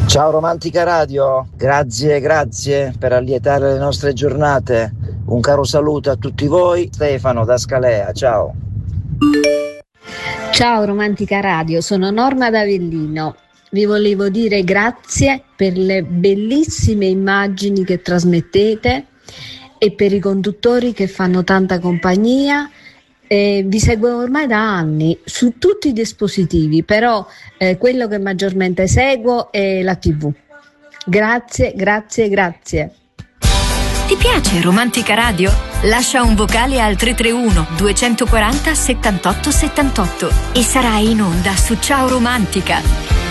Ciao Romantica Radio, grazie per allietare le nostre giornate. Un caro saluto a tutti voi, Stefano da Scalea, ciao. Ciao Romantica Radio, sono Norma d'Avellino. Vi volevo dire grazie per le bellissime immagini che trasmettete e per i conduttori che fanno tanta compagnia. Vi seguo ormai da anni su tutti i dispositivi, però quello che maggiormente seguo è la TV. Grazie. Ti piace Romantica Radio? Lascia un vocale al 331 240 78 78 e sarai in onda su Ciao Romantica.